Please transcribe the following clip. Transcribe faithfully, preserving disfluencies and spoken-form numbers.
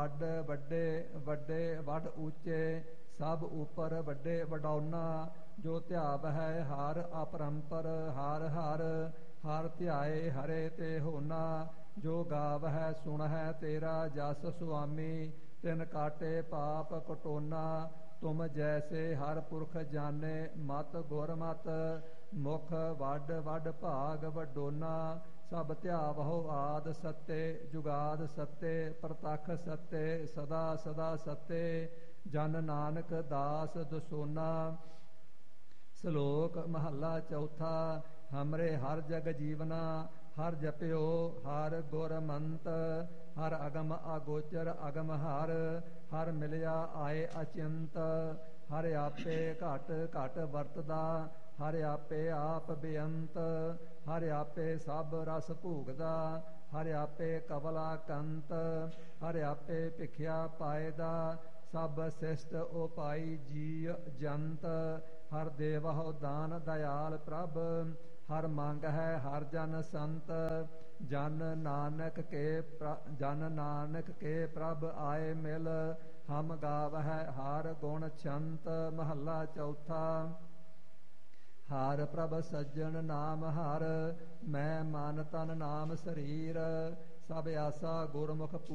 ਵੱਡ ਵੱਡੇ ਵੱਡੇ ਵੱਡ ਉੱਚੇ, ਸਭ ਉਪਰ ਵੱਡੇ ਵਡਾਉਨਾ। ਜੋ ਧਿਆਵ ਹੈ ਹਰ ਅਪਰੰਪਰ, ਹਰ ਹਰ ਹਰ ਧਿਆਏ ਹਰੇ ਤੇ ਹੋਨਾ। ਜੋ ਗਾਵ ਹੈ ਸੁਣ ਹੈ ਤੇਰਾ ਜਸ ਸੁਆਮੀ, ਤਿਨ ਕਾਟੇ ਪਾਪ ਕਟੋਨਾ। ਤੁਮ ਜੈਸੇ ਹਰ ਪੁਰਖ ਜਾਣੇ, ਮਤ ਗੁਰਮਤ ਮੁਖ ਵੱਡ ਵੱਡ ਭਾਗ ਵਡੋਨਾ। ਸਭ ਧਿਆਵਹੁ ਆਦ ਸੱਤੇ, ਜੁਗਾਦ ਸੱਤੇ, ਪ੍ਰਤੱਖ ਸੱਤੇ, ਸਦਾ ਸਦਾ ਸੱਤੇ। ਜਨ ਨਾਨਕ ਦਾਸ ਦਸੋਨਾ। ਸ਼ਲੋਕ ਮਹੱਲਾ ਚੌਥਾ। ਹਮਰੇ ਹਰ ਜਗ ਜੀਵਨਾ, ਹਰ ਜਪਿਓ ਹਰ ਗੁਰਮੰਤ। ਹਰ ਅਗਮ ਅਗੋਚਰ ਅਗਮ ਹਰ, ਹਰ ਮਿਲਿਆ ਆਏ ਅਚਿੰਤ। ਹਰ ਆਪੇ ਘਟ ਘਟ ਵਰਤਦਾ, ਹਰ ਆਪੇ ਆਪ ਬੇਅੰਤ। ਹਰ ਆਪੇ ਸਭ ਰਸ ਭੋਗਦਾ, ਹਰ ਆਪੇ ਕਵਲਾ ਕੰਤ। ਹਰ ਆਪੇ ਭਿਖਿਆ ਪਾਇਦਾ, ਸਭ ਸਿਸ਼ਟ ਉਪਾਈ ਜੀ ਜੰਤ। ਹਰ ਦੇਵਹੁ ਦਾਨ ਦਇਆਲ ਪ੍ਰਭ, ਹਰ ਮੰਗ ਹੈ ਹਰ ਜਨ ਸੰਤ। ਜਨ ਨਾਨਕ ਕੇ ਜਨ ਨਾਨਕ ਕੇ ਪ੍ਰਭ ਆਏ ਮਿਲ, ਹਮ ਗਾਵਹਿ ਹਰ ਗੁਣ ਛੰਤ। ਮਹੱਲਾ ਚੌਥਾ। ਹਰ ਪ੍ਰਭ ਸੱਜਣ ਨਾਮ ਹਰ, ਮੈਂ ਮਨ ਤਨ ਨਾਮ ਸਰੀਰ। ਸਭ ਆਸਾ ਗੁਰਮੁਖ